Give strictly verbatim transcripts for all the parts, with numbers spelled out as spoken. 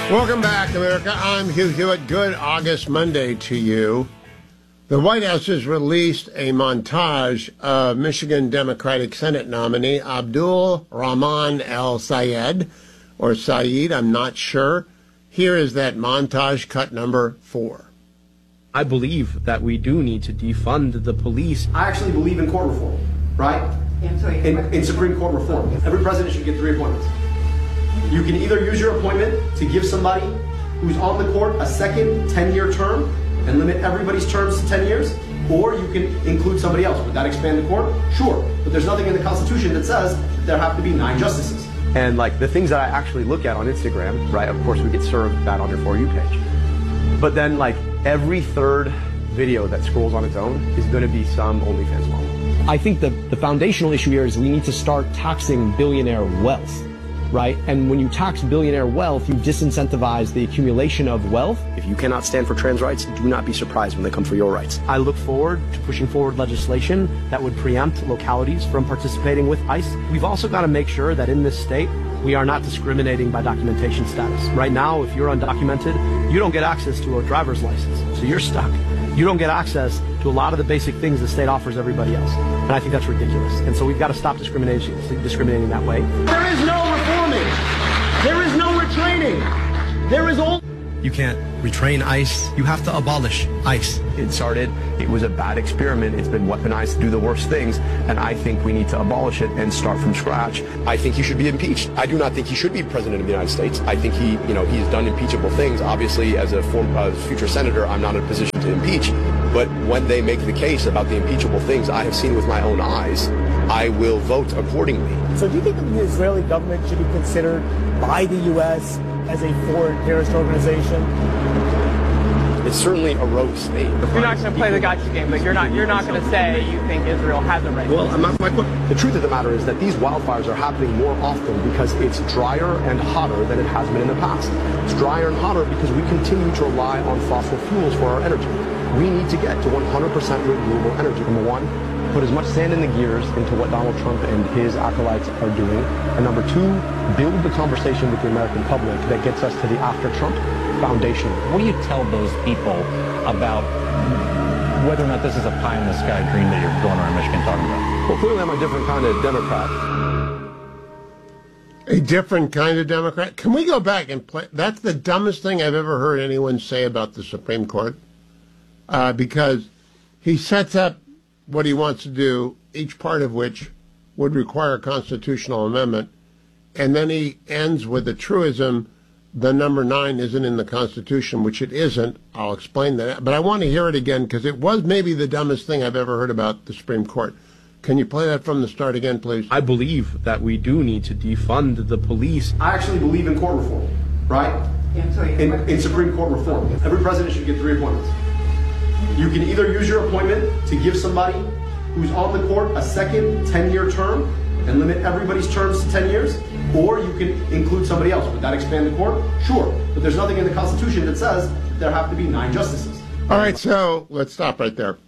Welcome back, America. I'm Hugh Hewitt. Good August Monday to you. The White House has released a montage of Michigan Democratic Senate nominee Abdul Rahman El-Sayed, or Saeed, I'm not sure. Here is that montage, cut number four. I believe that we do need to defund the police. I actually believe in court reform, right? Yeah, I'm sorry. In, in Supreme Court reform. Every president should get three appointments. You can either use your appointment to give somebody who's on the court a second ten-year term and limit everybody's terms to ten years, or you can include somebody else. Would that expand the court? Sure. But there's nothing in the Constitution that says that there have to be nine justices. And like the things that I actually look at on Instagram, right, of course we get served that on your For You page. But then like every third video that scrolls on its own is going to be some OnlyFans model. I think the, the foundational issue here is we need to start taxing billionaire wealth, right? And when you tax billionaire wealth, you disincentivize the accumulation of wealth. If you cannot stand for trans rights, do not be surprised when they come for your rights. I look forward to pushing forward legislation that would preempt localities from participating with ICE. We've also got to make sure that in this state, we are not discriminating by documentation status. Right now, if you're undocumented, you don't get access to a driver's license, so you're stuck. You don't get access to a lot of the basic things the state offers everybody else. And I think that's ridiculous. And so we've got to stop discrimination, discriminating that way. There is no reforming. There is no retraining. There is all... You can't retrain ICE. You have to abolish ICE. It started, it was a bad experiment. It's been weaponized to do the worst things. And I think we need to abolish it and start from scratch. I think he should be impeached. I do not think he should be president of the United States. I think he, you know, he's done impeachable things. Obviously, as a form, uh, future senator, I'm not in a position to impeach. But when they make the case about the impeachable things I have seen with my own eyes, I will vote accordingly. So do you think that the Israeli government should be considered by the U S as a foreign terrorist organization? It's certainly a rogue state. You're not going to play the gotcha game, but you're not you're not going to say you think Israel has a right. Well, my, my, the truth of the matter is that these wildfires are happening more often because it's drier and hotter than it has been in the past. It's drier and hotter because we continue to rely on fossil fuels for our energy. We need to get to one hundred percent renewable energy. Number one, put as much sand in the gears into what Donald Trump and his acolytes are doing. And number two, build the conversation with the American public that gets us to the after Trump foundation. What do you tell those people about whether or not this is a pie in the sky dream that you're going around Michigan talking about? Well, clearly I'm a different kind of Democrat. A different kind of Democrat? Can we go back and play? That's the dumbest thing I've ever heard anyone say about the Supreme Court. Uh, because he sets up what he wants to do, each part of which would require a constitutional amendment, and then he ends with the truism, the number nine isn't in the Constitution, which it isn't. I'll explain that. But I want to hear it again, because it was maybe the dumbest thing I've ever heard about the Supreme Court. Can you play that from the start again, please? I believe that we do need to defund the police. I actually believe in court reform, right? Yeah, I'm sorry. In, in Supreme Court reform. Every president should get three appointments. You can either use your appointment to give somebody who's on the court a second ten-year term and limit everybody's terms to ten years, or you can include somebody else. Would that expand the court? Sure. But there's nothing in the Constitution that says there have to be nine justices. All right, so let's stop right there.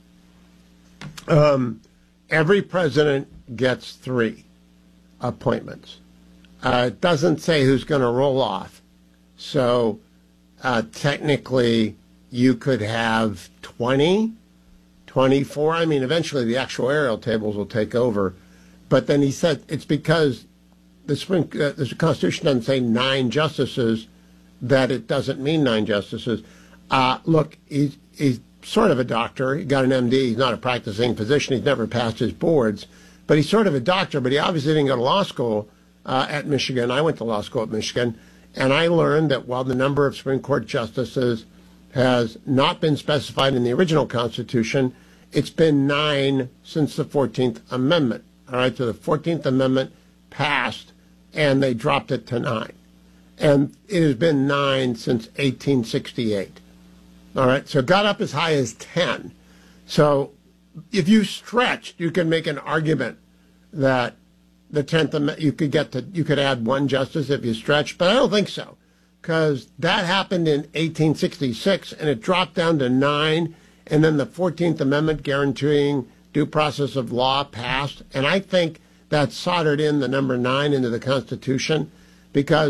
Um, every president gets three appointments. Uh, it doesn't say who's going to roll off. So uh, technically, you could have twenty, twenty-four. I mean, eventually the actuarial tables will take over. But then he said it's because the Supreme, uh, the Constitution doesn't say nine justices that it doesn't mean nine justices. Uh, look, he's, he's sort of a doctor. He got an M D. He's not a practicing physician. He's never passed his boards. But he's sort of a doctor, but he obviously didn't go to law school uh, at Michigan. I went to law school at Michigan. And I learned that while the number of Supreme Court justices has not been specified in the original Constitution, it's been nine since the fourteenth Amendment. All right, so the fourteenth Amendment passed, and they dropped it to nine. And it has been nine since eighteen sixty-eight. All right, so it got up as high as ten. So if you stretched, you could make an argument that the tenth Amendment, you could get to, you could add one justice if you stretched, but I don't think so, because that happened in eighteen sixty-six, and it dropped down to nine, and then the fourteenth Amendment guaranteeing due process of law passed, and I think that soldered in the number nine into the Constitution, because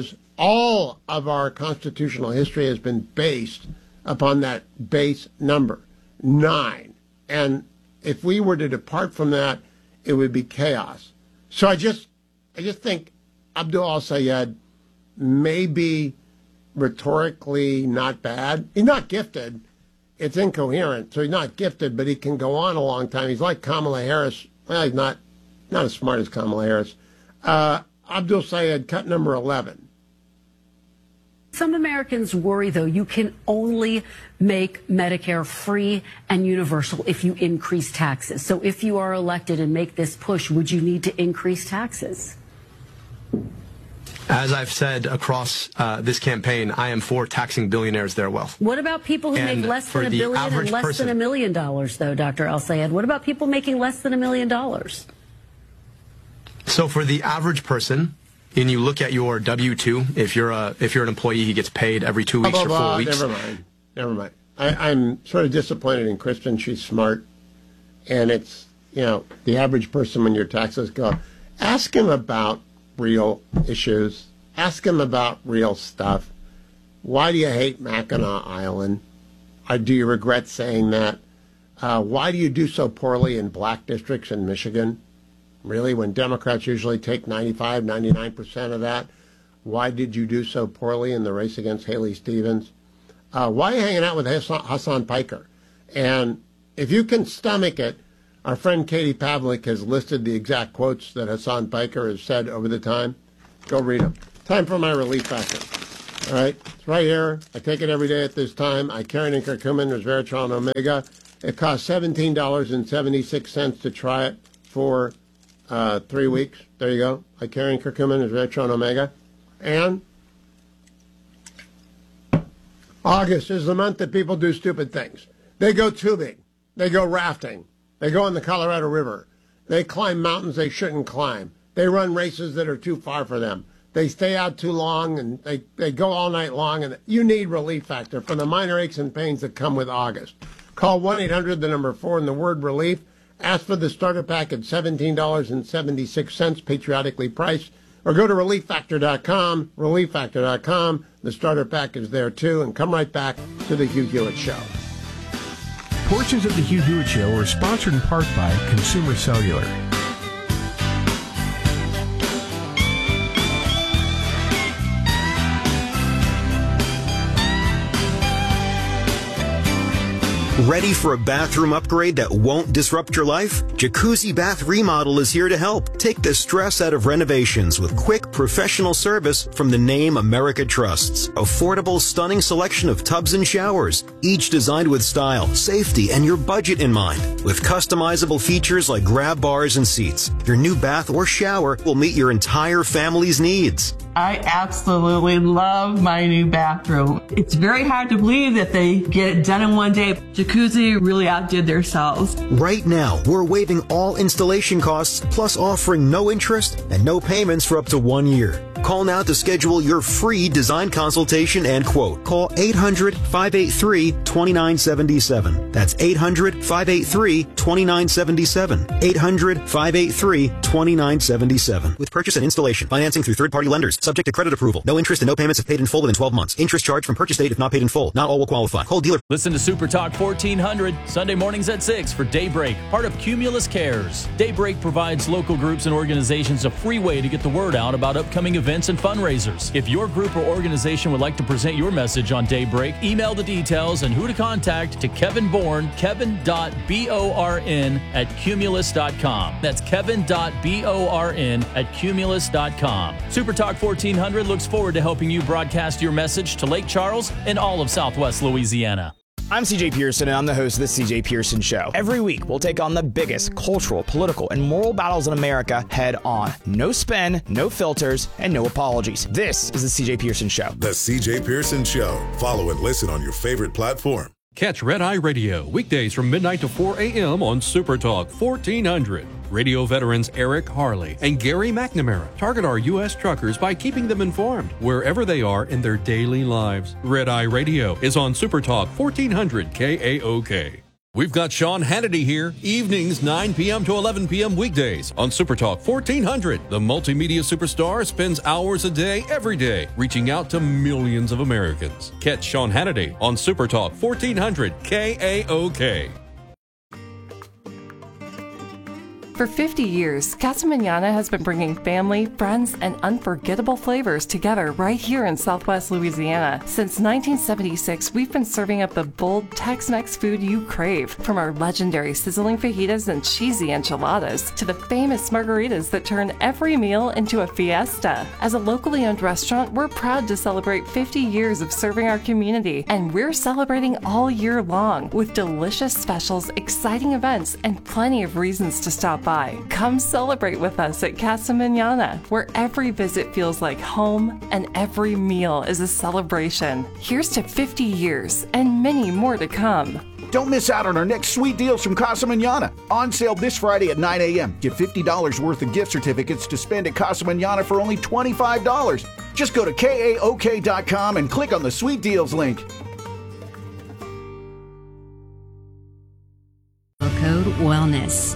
All of our constitutional history has been based upon that base number, nine. And if we were to depart from that, it would be chaos. So I just, I just think Abdul al-Sayed may be rhetorically not bad. He's not gifted. It's incoherent, so he's not gifted, but he can go on a long time. He's like Kamala Harris. Well, he's not, not as smart as Kamala Harris. Uh, Abdul Sayed, cut number eleven. Some Americans worry, though, you can only make Medicare free and universal if you increase taxes. So if you are elected and make this push, would you need to increase taxes? As I've said across uh, this campaign, I am for taxing billionaires their wealth. What about people who And make less for than a the billion and average less person- than a million dollars, though, Doctor al-Sayed? What about people making less than a million dollars? So for the average person, and you look at your W two, if you're a if you're an employee, he gets paid every two weeks Blah, or blah, four blah. weeks. Never mind. Never mind. I, I'm sort of disappointed in Kristen. She's smart. And it's, you know, the average person when your taxes go, ask him about real issues. Ask him about real stuff. Why do you hate Mackinac Island? Or do you regret saying that? Uh, why do you do so poorly in black districts in Michigan? Really, when Democrats usually take ninety-five, ninety-nine percent of that, why did you do so poorly in the race against Haley Stevens? Uh, why are you hanging out with Hassan, Hassan Piker? And if you can stomach it, our friend Katie Pavlik has listed the exact quotes that Hassan Piker has said over the time. Go read them. Time for my relief factor. All right, it's right here. I take it every day at this time. Icarian and curcumin, resveratrol, and omega. It costs seventeen dollars and seventy-six cents to try it for uh, three weeks. There you go. Icarian, curcumin, resveratrol, and omega. And August is the month that people do stupid things. They go tubing. They go rafting. They go in the Colorado River. They climb mountains they shouldn't climb. They run races that are too far for them. They stay out too long, and they, they go all night long. And you need Relief Factor for the minor aches and pains that come with August. Call one eight hundred, the number four, and the word relief. Ask for the starter pack at seventeen dollars and seventy-six cents, patriotically priced. Or go to relief factor dot com, relief factor dot com. The starter pack is there, too. And come right back to the Hugh Hewitt Show. Portions of the Hugh Hewitt Show are sponsored in part by Consumer Cellular. Ready for a bathroom upgrade that won't disrupt your life? Jacuzzi Bath Remodel is here to help. Take the stress out of renovations with quick, professional service from the name America trusts. Affordable, stunning selection of tubs and showers, each designed with style, safety, and your budget in mind. With customizable features like grab bars and seats, your new bath or shower will meet your entire family's needs. I absolutely love my new bathroom. It's very hard to believe that they get it done in one day. Jacuzzi really outdid themselves. Right now, we're waiving all installation costs, plus offering no interest and no payments for up to one year. Call now to schedule your free design consultation and quote. Call eight hundred, five eight three, two nine seven seven. That's eight hundred, five eight three, two nine seven seven. eight hundred, five eight three, two nine seven seven. With purchase and installation, financing through third-party lenders, subject to credit approval. No interest and no payments if paid in full within twelve months. Interest charged from purchase date if not paid in full. Not all will qualify. Call dealer. Listen to Super Talk fourteen hundred, Sunday mornings at six for Daybreak, part of Cumulus Cares. Daybreak provides local groups and organizations a free way to get the word out about upcoming events and fundraisers. If your group or organization would like to present your message on Daybreak, email the details and who to contact to Kevin Bourne, kevin dot born at cumulus dot com. That's kevin dot born at cumulus dot com. Super Talk fourteen hundred looks forward to helping you broadcast your message to Lake Charles and all of Southwest Louisiana. I'm C J Pearson, and I'm the host of the C J Pearson Show. Every week, we'll take on the biggest cultural, political, and moral battles in America head on. No spin, no filters, and no apologies. This is the C J Pearson Show. The C J Pearson Show. Follow and listen on your favorite platform. Catch Red Eye Radio weekdays from midnight to four a.m. on Super Talk fourteen hundred. Radio veterans Eric Harley and Gary McNamara target our U S truckers by keeping them informed wherever they are in their daily lives. Red Eye Radio is on Super Talk fourteen hundred K A O K. We've got Sean Hannity here, evenings nine p.m. to eleven p.m. weekdays on Supertalk fourteen hundred. The multimedia superstar spends hours a day, every day, reaching out to millions of Americans. Catch Sean Hannity on Supertalk fourteen hundred K A O K. For fifty years, Casa Manana has been bringing family, friends, and unforgettable flavors together right here in Southwest Louisiana. Since nineteen seventy-six, we've been serving up the bold Tex-Mex food you crave, from our legendary sizzling fajitas and cheesy enchiladas to the famous margaritas that turn every meal into a fiesta. As a locally owned restaurant, we're proud to celebrate fifty years of serving our community, and we're celebrating all year long with delicious specials, exciting events, and plenty of reasons to stop by. Come celebrate with us at Casa Manana, where every visit feels like home and every meal is a celebration. Here's to fifty years and many more to come. Don't miss out on our next sweet deals from Casa Manana. On sale this Friday at nine a.m. Get fifty dollars worth of gift certificates to spend at Casa Manana for only twenty-five dollars. Just go to K A O K dot com and click on the sweet deals link. Code Wellness.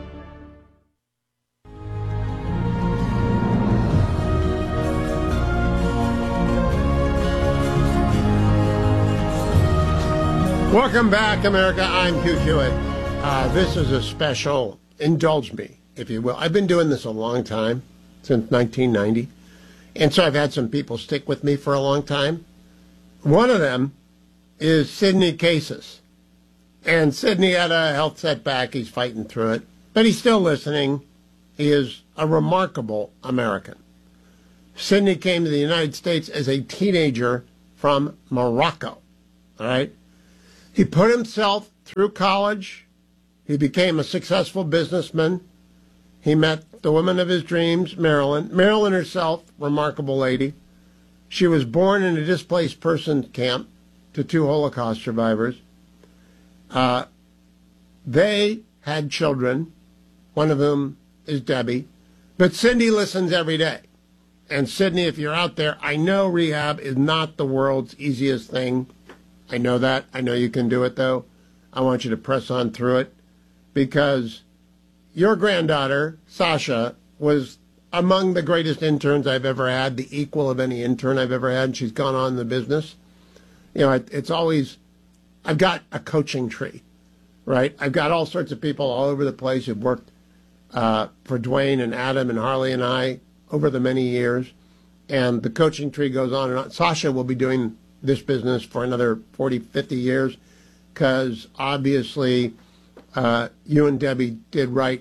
Welcome back, America. I'm Hugh Hewitt. Uh, this is a special, indulge me, if you will. I've been doing this a long time, since nineteen ninety, and so I've had some people stick with me for a long time. One of them is Sidney Cases. And Sidney had a health setback. He's fighting through it, but he's still listening. He is a remarkable American. Sidney came to the United States as a teenager from Morocco, all right? He put himself through college. He became a successful businessman. He met the woman of his dreams, Marilyn. Marilyn herself, remarkable lady. She was born in a displaced persons camp to two Holocaust survivors. Uh, they had children, one of whom is Debbie. But Cindy listens every day. And Sydney, if you're out there, I know rehab is not the world's easiest thing. I know that. I know you can do it, though. I want you to press on through it, because your granddaughter, Sasha, was among the greatest interns I've ever had, the equal of any intern I've ever had, and she's gone on in the business. You know, it, it's always, I've got a coaching tree, right? I've got all sorts of people all over the place who've worked uh, for Dwayne and Adam and Harley and I over the many years, and the coaching tree goes on and on. Sasha will be doing this business for another forty, fifty years, because obviously uh, you and Debbie did right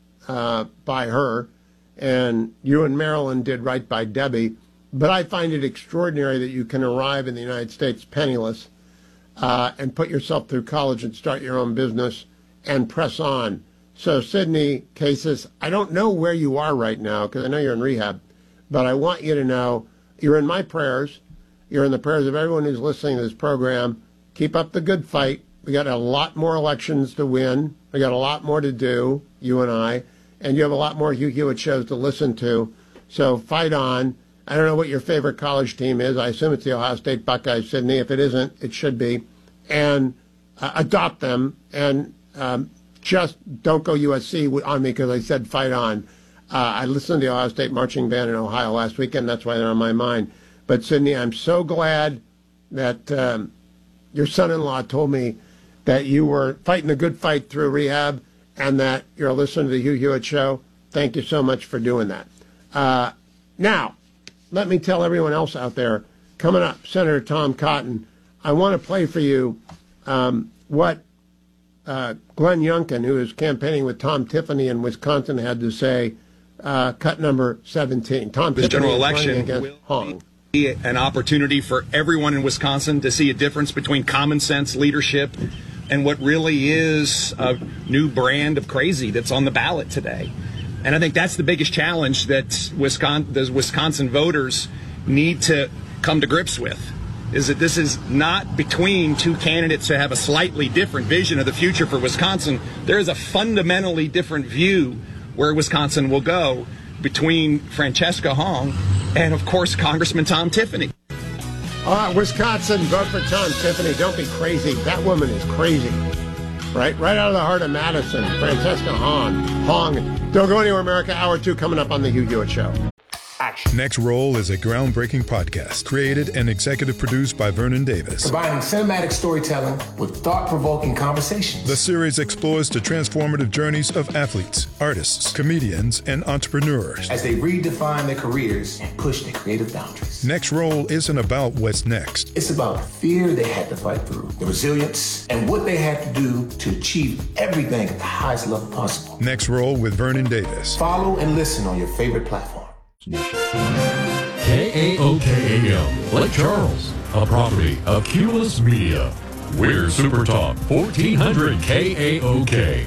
uh, by her, and you and Marilyn did right by Debbie. But I find it extraordinary that you can arrive in the United States penniless uh, and put yourself through college and start your own business and press on. So, Sidney Cases, I don't know where you are right now, because I know you're in rehab, but I want you to know you're in my prayers. You're in the prayers of everyone who's listening to this program. Keep up the good fight. We got a lot more elections to win. We got a lot more to do, you and I, and you have a lot more Hugh Hewitt shows to listen to. So fight on. I don't know what your favorite college team is. I assume it's the Ohio State Buckeyes, Sydney. If it isn't, it should be. And uh, adopt them, and um, just don't go U S C on me because I said fight on. Uh, I listened to the Ohio State marching band in Ohio last weekend. That's why they're on my mind. But, Sydney, I'm so glad that um, your son-in-law told me that you were fighting a good fight through rehab and that you're listening to the Hugh Hewitt Show. Thank you so much for doing that. Uh, now, let me tell everyone else out there, coming up, Senator Tom Cotton, I want to play for you um, what uh, Glenn Youngkin, who is campaigning with Tom Tiffany in Wisconsin, had to say, uh, cut number seventeen. Tom This Tiffany general is election running against will Hong. be an opportunity for everyone in Wisconsin to see a difference between common sense leadership and what really is a new brand of crazy that's on the ballot today. And I think that's the biggest challenge that Wisconsin, the Wisconsin voters need to come to grips with, is that this is not between two candidates who have a slightly different vision of the future for Wisconsin. There is a fundamentally different view where Wisconsin will go between Francesca Hong and, of course, Congressman Tom Tiffany. All right, Wisconsin, vote for Tom Tiffany. Don't be crazy. That woman is crazy. right? Right out of the heart of Madison, Francesca Hong. Hong. Don't go anywhere, America. Hour two coming up on The Hugh Hewitt Show. Next Roll is a groundbreaking podcast created and executive produced by Vernon Davis. Combining cinematic storytelling with thought-provoking conversations. The series explores the transformative journeys of athletes, artists, comedians, and entrepreneurs as they redefine their careers and push their creative boundaries. Next Roll isn't about what's next. It's about fear they had to fight through, the resilience, and what they had to do to achieve everything at the highest level possible. Next Roll with Vernon Davis. Follow and listen on your favorite platform. K A O K A M, Lake Charles, a property of Cumulus Media. We're Super Talk fourteen hundred K A O K.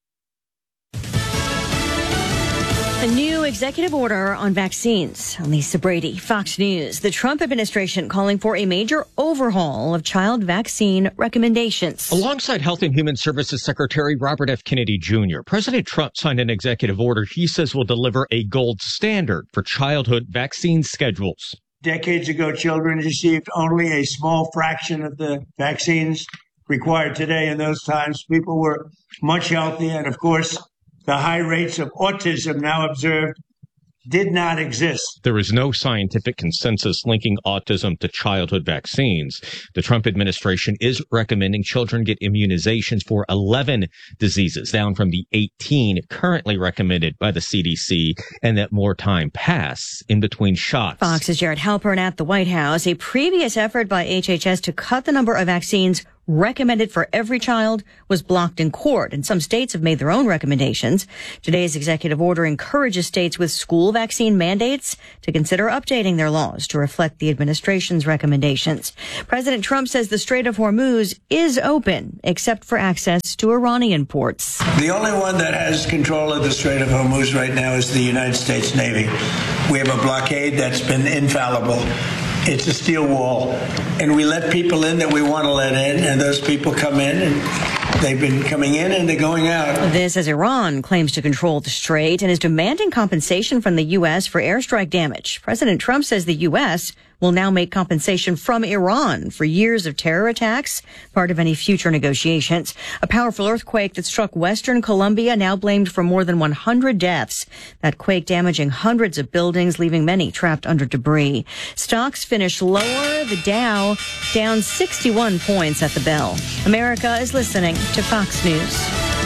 A new executive order on vaccines. Lisa Brady, Fox News. The Trump administration calling for a major overhaul of child vaccine recommendations. Alongside Health and Human Services Secretary Robert F. Kennedy Junior, President Trump signed an executive order he says will deliver a gold standard for childhood vaccine schedules. Decades ago, children received only a small fraction of the vaccines required today. In those times, people were much healthier, and of course, the high rates of autism now observed did not exist. There is no scientific consensus linking autism to childhood vaccines. The Trump administration is recommending children get immunizations for eleven diseases, down from the eighteen currently recommended by the C D C, and that more time pass in between shots. Fox's Jared Halpern at the White House. A previous effort by H H S to cut the number of vaccines recommended for every child was blocked in court, and some states have made their own recommendations. Today's executive order encourages states with school vaccine mandates to consider updating their laws to reflect the administration's recommendations. President Trump says the Strait of Hormuz is open, except for access to Iranian ports. The only one that has control of the Strait of Hormuz right now is the United States Navy. We have a blockade that's been infallible. It's a steel wall, and we let people in that we want to let in, and those people come in, and they've been coming in and they're going out. This as Iran claims to control the strait and is demanding compensation from the U S for airstrike damage. President Trump says the U S will now make compensation from Iran for years of terror attacks, part of any future negotiations. A powerful earthquake that struck western Colombia now blamed for more than one hundred deaths. That quake damaging hundreds of buildings, leaving many trapped under debris. Stocks finished lower, the Dow down sixty-one points at the bell. America is listening to Fox News.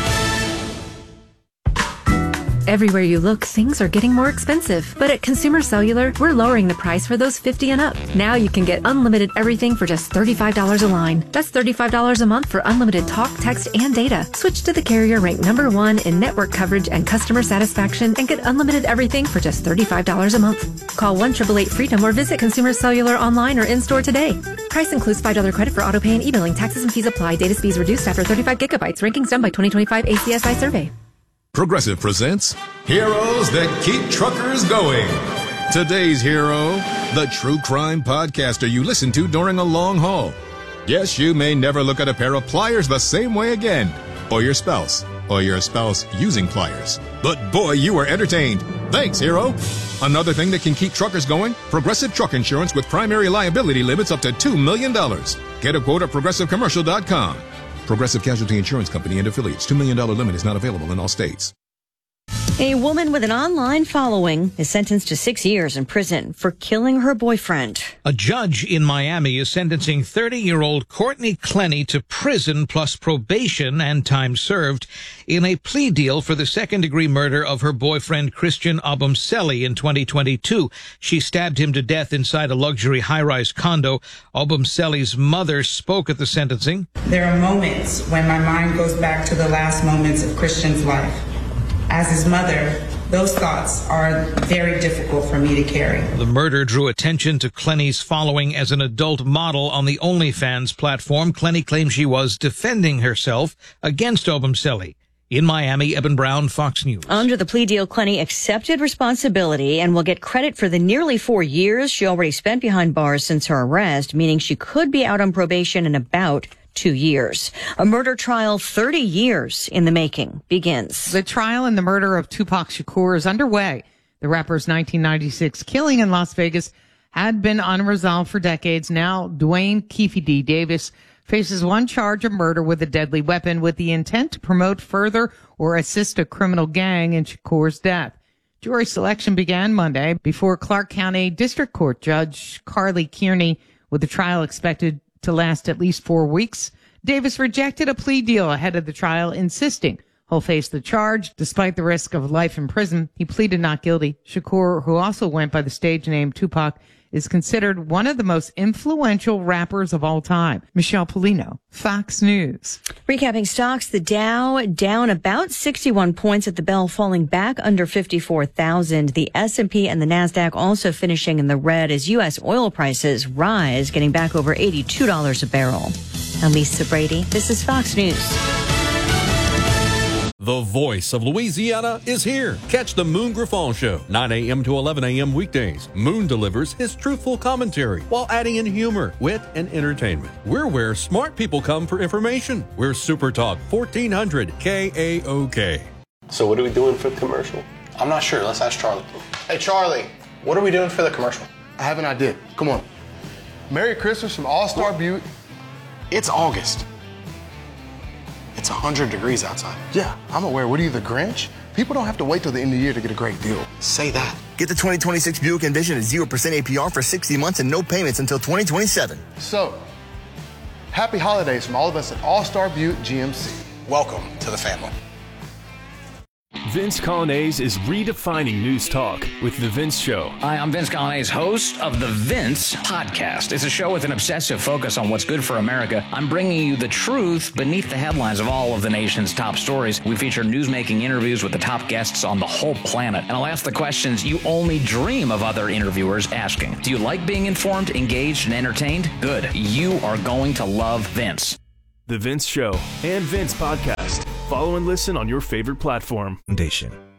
Everywhere you look, things are getting more expensive. But at Consumer Cellular, we're lowering the price for those fifty and up. Now you can get unlimited everything for just thirty-five dollars a line. That's thirty-five dollars a month for unlimited talk, text, and data. Switch to the carrier ranked number one in network coverage and customer satisfaction and get unlimited everything for just thirty-five dollars a month. Call one eight eight eight freedom or visit Consumer Cellular online or in-store today. Price includes five dollars credit for auto pay and e-billing. Taxes and fees apply. Data speeds reduced after thirty-five gigabytes. Rankings done by twenty twenty-five A C S I survey. Progressive presents Heroes That Keep Truckers Going. Today's hero, the true crime podcaster you listen to during a long haul. Yes, you may never look at a pair of pliers the same way again, or your spouse, or your spouse using pliers. But boy, you were entertained. Thanks, hero. Another thing that can keep truckers going, Progressive Truck Insurance with primary liability limits up to two million dollars. Get a quote at progressive commercial dot com. Progressive Casualty Insurance Company and affiliates. two million dollars limit is not available in all states. A woman with an online following is sentenced to six years in prison for killing her boyfriend. A judge in Miami is sentencing thirty-year-old Courtney Clenny to prison plus probation and time served in a plea deal for the second-degree murder of her boyfriend Christian Obumseli in twenty twenty-two. She stabbed him to death inside a luxury high-rise condo. Obumseli's mother spoke at the sentencing. There are moments when my mind goes back to the last moments of Christian's life. As his mother, those thoughts are very difficult for me to carry. The murder drew attention to Clenny's following as an adult model on the OnlyFans platform. Clenny claims she was defending herself against Obumseli. In Miami, Eben Brown, Fox News. Under the plea deal, Clenny accepted responsibility and will get credit for the nearly four years she already spent behind bars since her arrest, meaning she could be out on probation in about two years. A murder trial thirty years in the making begins. The trial in the murder of Tupac Shakur is underway. The rapper's nineteen ninety-six killing in Las Vegas had been unresolved for decades. Now, Dwayne Keefe D. Davis faces one charge of murder with a deadly weapon with the intent to promote, further, or assist a criminal gang in Shakur's death. Jury selection began Monday before Clark County District Court Judge Carly Kearney, with the trial expected to last at least four weeks. Davis rejected a plea deal ahead of the trial, insisting he'll face the charge despite the risk of life in prison. He pleaded not guilty. Shakur, who also went by the stage name Tupac, is considered one of the most influential rappers of all time. Michelle Polino, Fox News. Recapping stocks, the Dow down about sixty-one points at the bell, falling back under fifty-four thousand. The S and P and the NASDAQ also finishing in the red as U S oil prices rise, getting back over eighty-two dollars a barrel. I'm Lisa Brady. This is Fox News. The voice of Louisiana is here. Catch the Moon Griffon Show, nine a.m. to eleven a.m. weekdays. Moon delivers his truthful commentary while adding in humor, wit, and entertainment. We're where smart people come for information. We're Super Talk fourteen hundred K A O K. So what are we doing for the commercial? I'm not sure. Let's ask Charlie. Hey, Charlie, what are we doing for the commercial? I have an idea. Come on. Merry Christmas from All-Star Butte. It's August. It's one hundred degrees outside. Yeah, I'm aware. What are you, the Grinch? People don't have to wait till the end of the year to get a great deal. Say that. Get the twenty twenty-six Buick Envision at zero percent A P R for sixty months and no payments until twenty twenty-seven. So, happy holidays from all of us at All-Star Butte G M C. Welcome to the family. Vince Colonnese is redefining news talk with The Vince Show. Hi, I'm Vince Colonnese, host of The Vince Podcast. It's a show with an obsessive focus on what's good for America. I'm bringing you the truth beneath the headlines of all of the nation's top stories. We feature newsmaking interviews with the top guests on the whole planet. And I'll ask the questions you only dream of other interviewers asking. Do you like being informed, engaged, and entertained? Good. You are going to love Vince. The Vince Show and Vince Podcast. Follow and listen on your favorite platform. Foundation.